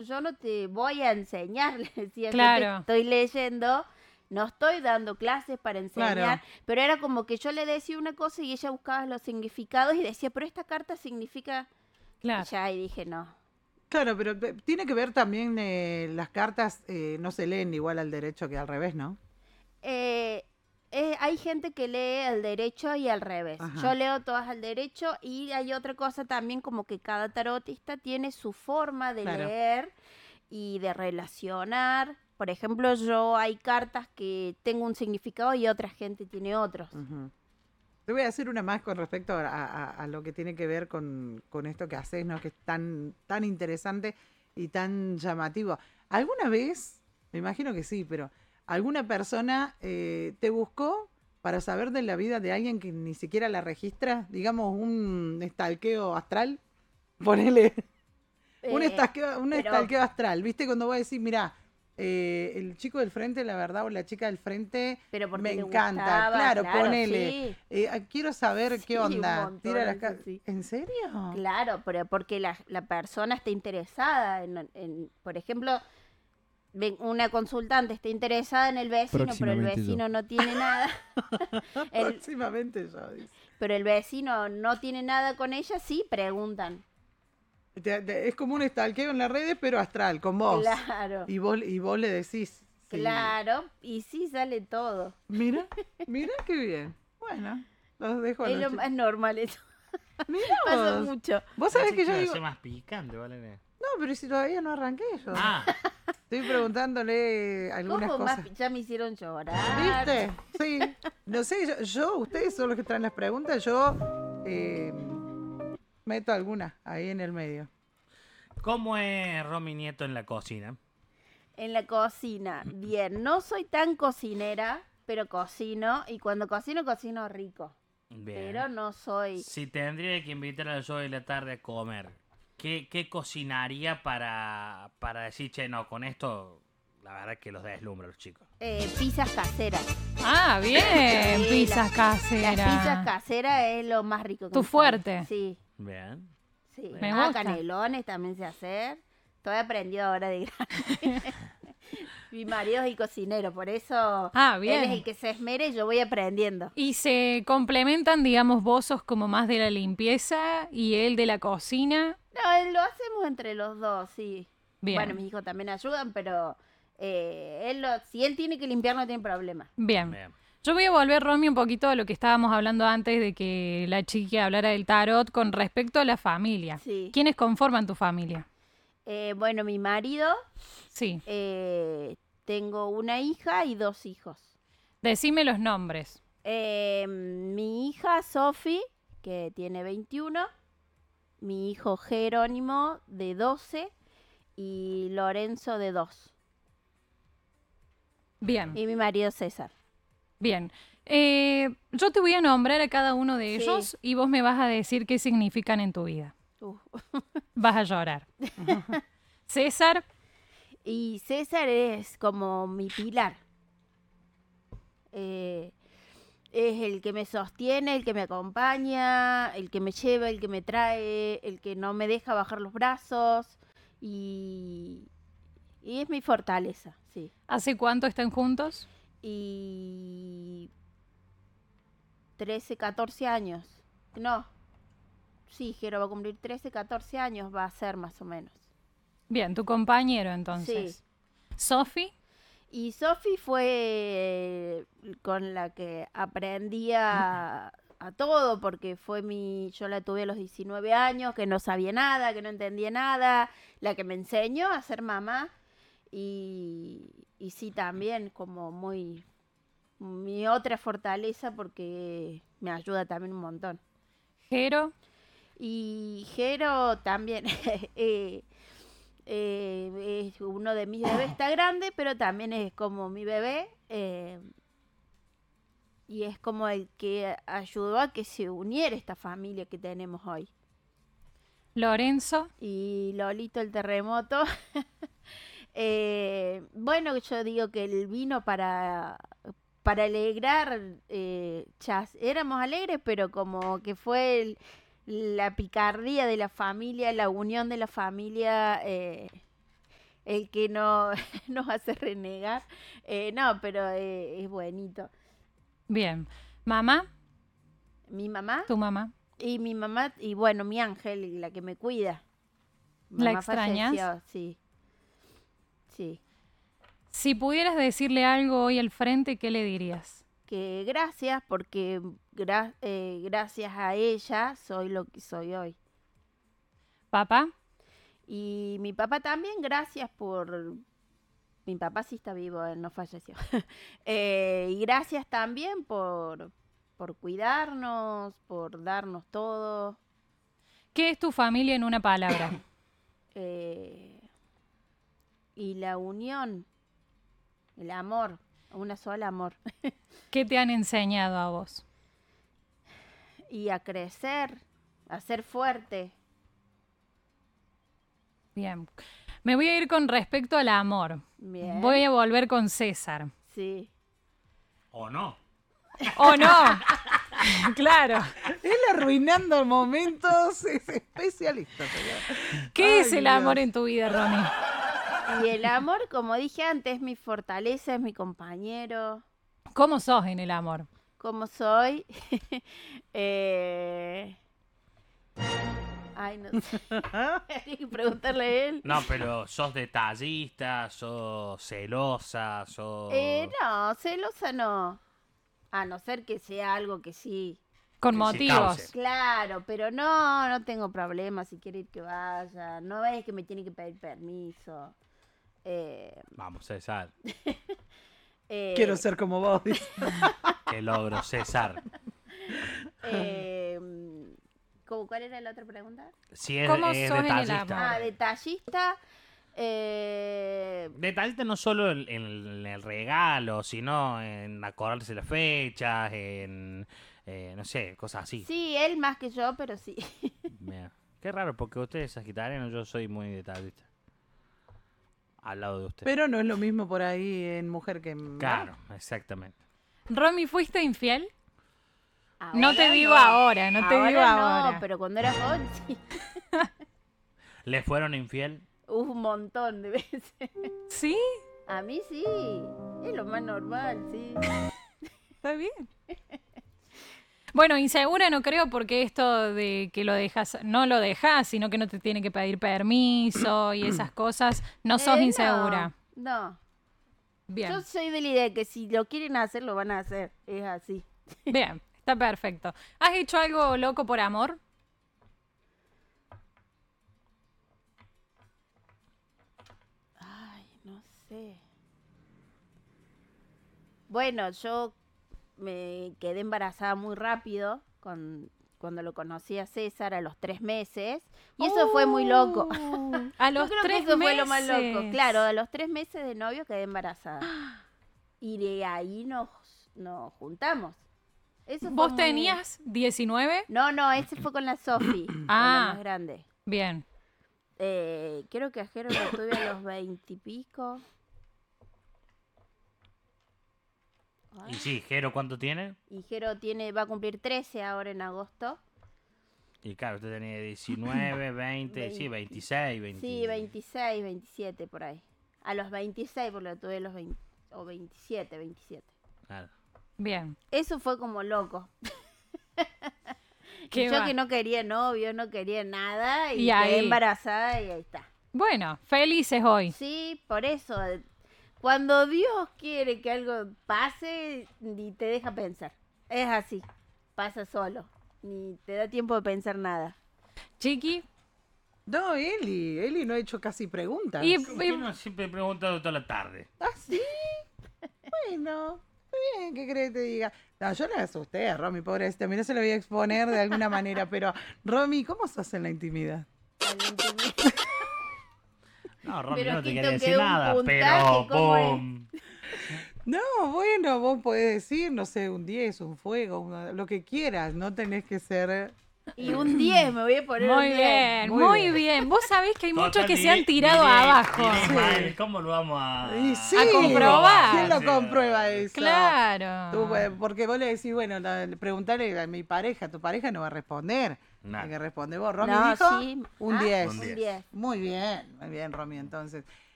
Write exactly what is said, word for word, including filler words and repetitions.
yo no te voy a enseñar, le decía, Claro. yo te estoy leyendo, no estoy dando clases para enseñar, Claro. pero era como que yo le decía una cosa y ella buscaba los significados y decía, pero esta carta significa... Claro. Y ya, y dije, no. Claro, pero pe- tiene que ver también, eh, las cartas eh, no se leen igual al derecho que al revés, ¿no? Eh, eh, hay gente que lee al derecho y al revés. Ajá. Yo leo todas al derecho y hay otra cosa también como que cada tarotista tiene su forma de Claro. leer y de relacionar. Por ejemplo, yo hay cartas que tengo un significado y otra gente tiene otros. Ujú. Te voy a decir una más con respecto a, a- a lo que tiene que ver con, con esto que haces, ¿no? Que es tan, tan interesante y tan llamativo. ¿Alguna vez, me imagino que sí, pero alguna persona eh, te buscó para saber de la vida de alguien que ni siquiera la registra? Digamos, un estalqueo astral. Ponele un Eh, estalqueo, un pero- estalqueo astral. ¿Viste? Cuando vos decís, mirá, eh, el chico del frente, la verdad, o la chica del frente, Pero porque me le encanta. gustaba, Claro, claro, ponele. sí. Eh, ah, quiero saber Sí, qué un onda. montón, Tira la eso ca- sí. ¿En serio? Claro, pero porque la, la persona está interesada en, en- por ejemplo, ven- una consultante está interesada en el vecino, pero el Próximamente yo. vecino no tiene nada. El- Próximamente yo, dice. pero el vecino no tiene nada con ella, sí preguntan. Te- te- es como un estalqueo en las redes, pero astral, con vos. Claro, Y vos, y vos le decís. sí. claro, y sí sale todo. Mira, mira qué bien. Bueno, los dejo a Es los lo chicos. más normal eso. Mirá Pasa vos. mucho. Vos sabés Pensé que yo iba a digo. ser más picante, ¿vale? No, pero si todavía no arranqué yo. Ah, Estoy preguntándole algunas ¿Cómo cosas. más? Ya me hicieron llorar. ¿Viste? Sí. No sé, yo, yo- ustedes son los que traen las preguntas, yo eh, meto algunas ahí en el medio. ¿cómo es Romy Nieto en la cocina? En la cocina, bien, no soy tan cocinera, pero cocino, y cuando cocino, cocino rico. Bien. Pero no soy... Si tendría que invitar a yo de la tarde a comer, ¿qué, qué cocinaría para, para decir, che, no, con esto, la verdad que los deslumbro los chicos? Eh, pizzas caseras. Ah, bien, Sí, pizzas las- caseras. Las pizzas caseras es lo más rico que Tu me sale. fuerte. Sí, Bien. sí. Me ah, gusta. canelones también sé hacer. Todo he aprendido ahora de grande. Mi marido es el cocinero, por eso Ah, bien. él es el que se esmera y yo voy aprendiendo. Y se complementan, digamos, vos sos como más de la limpieza y él de la cocina. No, eh, lo hacemos entre los dos, sí. Bien. Bueno, mis hijos también ayudan, pero eh, él lo- si él tiene que limpiar no tiene problema. Bien. Bien. Yo voy a volver, Romy, un poquito a lo que estábamos hablando antes de que la chica hablara del tarot con respecto a la familia. Sí. ¿Quiénes conforman tu familia? Eh, bueno, mi marido, Sí. eh, tengo una hija y dos hijos. Decime los nombres. Eh, mi hija Sofi, que tiene veintiuno, mi hijo Jerónimo, de doce, y Lorenzo, de dos. Bien, Y mi marido César. bien. Eh, yo te voy a nombrar a cada uno de Sí. ellos y vos me vas a decir qué significan en tu vida. Uh. Vas a llorar. César, Y César es como mi pilar. Eh, es el que me sostiene, el que me acompaña, el que me lleva, el que me trae, el que no me deja bajar los brazos. Y, y es mi fortaleza, sí. ¿hace cuánto están juntos? Y trece, catorce años. No. Sí, Jero va a cumplir trece, catorce años, va a ser más o menos. Bien, tu compañero entonces. Sí. Sofi, Y Sofi fue con la que aprendí a, a todo, porque fue mi, yo la tuve a los diecinueve años, que no sabía nada, que no entendía nada, la que me enseñó a ser mamá. Y, y sí, también como muy, mi otra fortaleza, porque me ayuda también un montón. Jero, Y Jero también eh, eh, es uno de mis bebés, está grande, pero también es como mi bebé. eh, y es como el que ayudó a que se uniera esta familia que tenemos hoy. Lorenzo, Y Lolito el terremoto. eh, bueno, yo digo que él vino para, para alegrar. Eh, ya éramos alegres, pero como que fue el- la picardía de la familia, la unión de la familia. eh, el que no nos hace renegar. Eh, no, pero eh, es buenito. Bien. ¿Mamá? Mi mamá ¿Tu mamá? y mi mamá, y bueno, mi ángel, la que me cuida. ¿La Mamá extrañas? falleció, sí. Sí. Si pudieras decirle algo hoy al frente, ¿qué le dirías? Que gracias, porque gra- eh, gracias a ella soy lo que soy hoy. ¿Papá? Y mi papá también, gracias por... Mi papá sí está vivo, él no falleció. Eh, y gracias también por, por cuidarnos, por darnos todo. ¿Qué es tu familia en una palabra? eh, y la unión, el amor, una sola amor. ¿Qué te han enseñado a vos? Y a crecer, a ser fuerte. Bien. Me voy a ir con respecto al amor. Bien. Voy a volver con César. Sí. ¿O no? ¿O no? Claro. Él arruinando momentos es especialista. señor. ¿Qué Ay, es el Dios. amor en tu vida, Romy? Y el amor, como dije antes, es mi fortaleza, es mi compañero. ¿Cómo sos en el amor? ¿Cómo soy? eh... Ay, no sé. Hay que preguntarle a él. No, pero sos detallista, sos celosa, sos... Eh, no, celosa no. A no ser que sea algo que sí. Con Que sí motivos. cause. Claro, pero no, no tengo problema. Si quiere ir que vaya. No es que me tiene que pedir permiso. Eh, Vamos, César. eh, Quiero ser como vos. dice. Qué logro, César. eh, ¿cómo- ¿Cuál era la otra pregunta? Si es, ¿Cómo es sos en el detallista. Ah, detallista. Eh, Detallista no solo en, en el regalo, sino en acordarse las fechas, en... eh, no sé, cosas así. sí, él más que yo, pero sí. Mira, qué raro, porque usted es sagitariano, yo soy muy detallista. Al lado de usted. Pero no es lo mismo por ahí en mujer que en... Claro, exactamente. Romy, ¿fuiste infiel? No Ahora te digo no. ahora, no te Ahora digo no, ahora. pero cuando era joven sí. ¿Le fueron infiel? Un montón de veces. ¿Sí? A mí sí. Es lo más normal, sí. Está bien. Bueno, insegura no creo porque esto de que lo dejas, no lo dejas, sino que no te tiene que pedir permiso y esas cosas, no sos Eh, insegura. No, no. Bien, Yo soy de la idea de que si lo quieren hacer, lo van a hacer. Es así. bien, está perfecto. ¿Has hecho algo loco por amor? Ay, no sé. Bueno, yo me quedé embarazada muy rápido con, cuando lo conocí a César a los tres meses. Y eso fue muy loco. Oh, A los Yo creo tres que eso meses. fue lo más loco. Claro, a los tres meses de novio quedé embarazada. Y de ahí nos, nos juntamos. Eso fue ¿Vos muy- tenías diecinueve? No, no, ese fue con la Sofi, con Ah. la más grande. Bien. Eh, creo que a Jero lo tuve a los veintipico. Y sí, Jero, ¿cuánto tiene? Y Jero tiene, va a cumplir trece ahora en agosto. Y claro, usted tenía diecinueve, veinte, sí, veintiséis, veinte. Sí, veintiséis, veintisiete por ahí. A los veintiséis, porque lo tuve a los veinte, o veintisiete, veintisiete. Claro. Bien. Eso fue como loco. ¿Qué Y yo va? que no quería novio, no quería nada, y, Y quedé ahí. embarazada y ahí está. Bueno, felices hoy. Sí, por eso. eh, Cuando Dios quiere que algo pase, ni te deja pensar. Es así. Pasa solo. Ni te da tiempo de pensar nada. Chiqui. No, Eli. Eli no ha hecho casi preguntas. Y, ¿Por qué y- no siempre he preguntado toda la tarde? ¿Ah, sí? Bueno, está bien, ¿qué crees que te diga? No, yo le asusté a Romy, pobrecita. Mira, se lo voy a exponer de alguna manera, pero Romy, ¿cómo sos en la intimidad? Al intimidad. No, Romy, Pero yo no te aquí quería toqué decir un nada, puntaje, pero ¿cómo es? ¡pum! No, bueno, vos podés decir, no sé, un diez, un fuego, una- lo que quieras, no tenés que ser... Y un diez, me voy a poner muy un diez. bien, Muy muy bien. bien. Vos sabés que hay muchos Total, que se diré- han tirado diré- abajo. diré, Sí. madre, ¿cómo lo vamos a, Y sí, A comprobar. ¿Quién lo Sí, comprueba eso? Claro. Tú, eh, porque vos le decís, bueno, la- preguntarle a mi pareja, tu pareja no va a responder. Nada. Hay que responder vos. Romy No, dijo sí. un Ah, diez. Un Un diez. diez. Muy bien, muy bien, Romy, entonces.